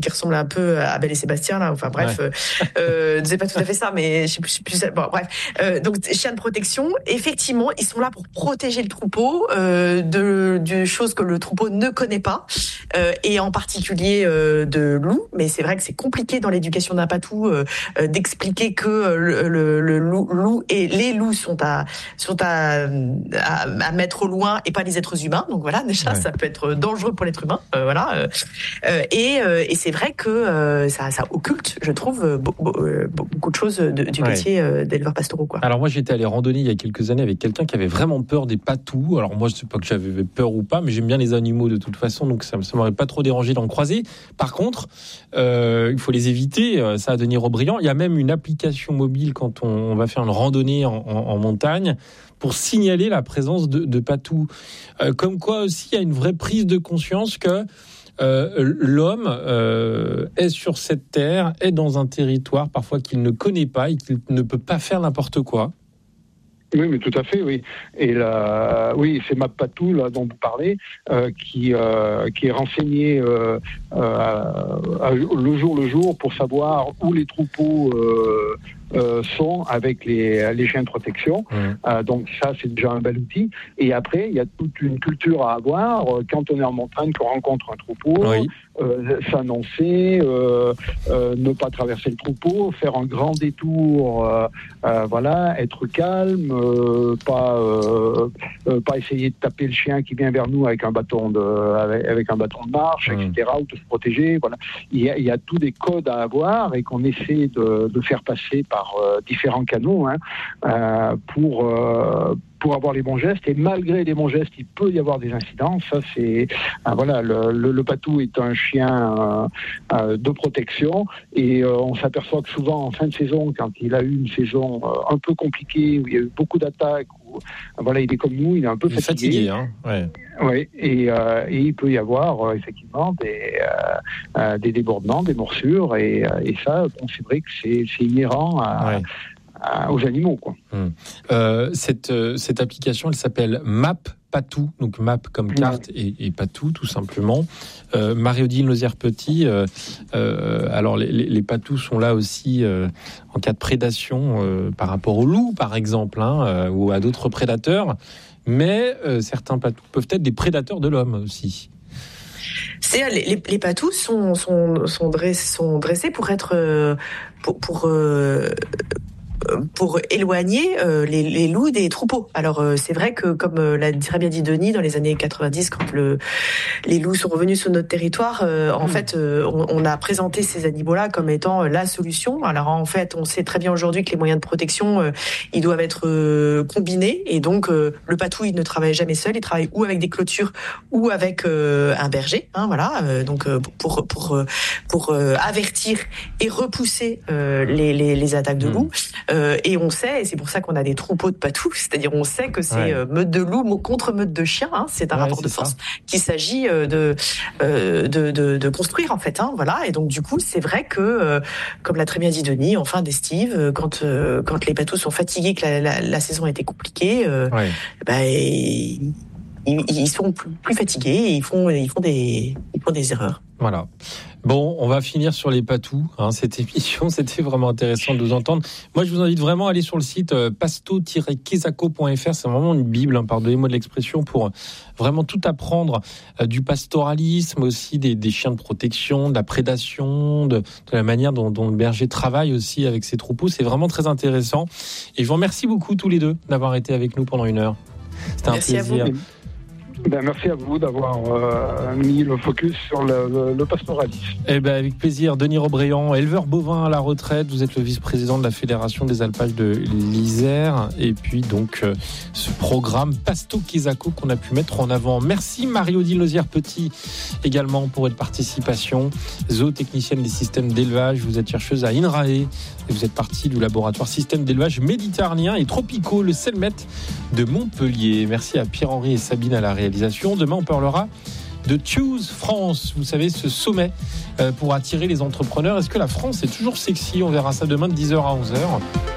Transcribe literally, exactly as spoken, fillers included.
qui ressemble un peu à Belle et Sébastien là. Enfin bref, ouais. euh, euh, c'est pas tout à fait ça, mais je sais plus. plus bon, bref, euh, donc chiens de protection. Effectivement, ils sont là pour protéger le troupeau euh, de, de choses que le troupeau ne connaît pas, euh, et en particulier euh, de loups. Mais c'est vrai que c'est compliqué dans l'éducation d'un patou euh, euh, d'expliquer que le, le, le loup, loup et les loups sont à sont à, à, à mettre au loin et pas les êtres humains. Donc voilà, déjà ouais. ça peut être dangereux pour l'être humain. Euh, voilà, euh, et, euh, et c'est vrai que euh, ça, ça occulte, je trouve, beaucoup, beaucoup de choses de, du ouais. métier euh, d'éleveur pastoraux, quoi. Alors moi, j'étais allé randonner il y a quelques années avec quelqu'un qui avait vraiment peur des patous. Alors moi, je sais pas que j'avais peur ou pas, mais j'aime bien les animaux de toute façon, donc ça, ça m'aurait pas trop dérangé d'en croiser. Par contre, euh, il faut les éviter. Ça a Denis Robriand. Il y a même une application mobile quand on, on va faire une randonnée en, en, en montagne pour signaler la présence de, de patous. Euh, comme quoi aussi, il y a une vraie prise de conscience que Euh, l'homme euh, est sur cette terre, est dans un territoire parfois qu'il ne connaît pas et qu'il ne peut pas faire n'importe quoi. Oui, mais tout à fait, oui. Et là, oui, c'est MapPatou là dont vous parlez, euh, qui euh, qui est renseigné euh, euh, le jour le jour pour savoir où les troupeaux euh, euh, sont avec les les chiens de protection. Mmh. Euh, donc ça, c'est déjà un bel outil. Et après, il y a toute une culture à avoir quand on est en montagne, qu'on rencontre un troupeau. Oui. Euh, s'annoncer, euh, euh, ne pas traverser le troupeau, faire un grand détour, euh, euh, voilà, être calme, euh, pas euh, euh, pas essayer de taper le chien qui vient vers nous avec un bâton de avec, avec un bâton de marche, mmh. et cetera, ou de se protéger. Voilà, il y a, il y a tous des codes à avoir et qu'on essaie de, de faire passer par euh, différents canaux, hein, euh, pour euh, pour avoir les bons gestes. Et malgré les bons gestes, il peut y avoir des incidents. Ça, c'est euh, voilà, le, le, le patou est un chien euh, euh, de protection, et euh, on s'aperçoit que souvent en fin de saison, quand il a eu une saison euh, un peu compliquée, où il y a eu beaucoup d'attaques, où, euh, voilà, il est comme nous, il est un peu il fatigué. fatigué hein ouais. Oui, et, euh, et il peut y avoir euh, effectivement des, euh, euh, des débordements, des morsures, et, euh, et ça, bon, c'est vrai que c'est, c'est inhérent à, ouais. aux animaux, quoi. Hum. Euh, cette, euh, cette application, elle s'appelle MapPatou, donc Map comme carte, ouais. et, et Patou tout simplement. Euh, Marie-Odile Lauzière-Petit, euh, euh, alors les, les, les patous sont là aussi euh, en cas de prédation euh, par rapport aux loups, par exemple, hein, euh, ou à d'autres prédateurs, mais euh, certains patous peuvent être des prédateurs de l'homme aussi. C'est, les, les, les patous sont, sont, sont, dressés, sont dressés pour être... Euh, pour... pour euh, pour éloigner euh, les, les loups des troupeaux. Alors euh, c'est vrai que, comme euh, l'a très bien dit Denis, dans les années quatre-vingt-dix, quand le, les loups sont revenus sur notre territoire, euh, en mmh. fait, euh, on, on a présenté ces animaux-là comme étant euh, la solution. Alors en fait, on sait très bien aujourd'hui que les moyens de protection, euh, ils doivent être euh, combinés, et donc euh, le patou, il ne travaille jamais seul, il travaille ou avec des clôtures ou avec euh, un berger, hein, voilà, euh, donc euh, pour pour pour, pour euh, avertir et repousser euh, les, les les attaques de loups. Mmh. Euh, et on sait, et c'est pour ça qu'on a des troupeaux de patous, c'est-à-dire on sait que c'est ouais. euh, meute de loups contre meute de chiens, hein, c'est un ouais, rapport c'est de force ça. qu'il s'agit euh, de, euh, de, de, de construire en fait, hein, voilà. Et donc du coup, c'est vrai que, euh, comme l'a très bien dit Denis, en fin d'estive, quand, euh, quand les patous sont fatigués, que la, la, la saison a été compliquée, euh, ouais. bah, ils, ils sont plus, plus fatigués et ils font, ils, font des, ils font des erreurs. Voilà. Bon, on va finir sur les patous, hein, cette émission. C'était vraiment intéressant de vous entendre. Moi, je vous invite vraiment à aller sur le site euh, pasto tiret quesaco point f r. C'est vraiment une bible, hein, pardonnez-moi de l'expression, pour euh, vraiment tout apprendre euh, du pastoralisme, aussi des, des chiens de protection, de la prédation, de, de la manière dont, dont le berger travaille aussi avec ses troupeaux. C'est vraiment très intéressant. Et je vous remercie beaucoup tous les deux d'avoir été avec nous pendant une heure. C'était un Merci plaisir. À vous. Ben, merci à vous d'avoir euh, mis le focus sur le, le, le pastoralisme. Eh ben, avec plaisir. Denis Robriand, éleveur bovin à la retraite. Vous êtes le vice-président de la Fédération des alpages de l'Isère. Et puis, donc, euh, ce programme Pasto Quesaco qu'on a pu mettre en avant. Merci Marie-Odile Lauzière-Petit également pour votre participation. Zootechnicienne des systèmes d'élevage. Vous êtes chercheuse à INRAE. Et vous êtes partie du laboratoire système d'élevage méditerranéen et tropicaux, le CELMET de Montpellier. Merci à Pierre-Henri et Sabine à la réalisation. Demain, on parlera de Choose France, vous savez, ce sommet pour attirer les entrepreneurs. Est-ce que la France est toujours sexy ? On verra ça demain de dix heures à onze heures.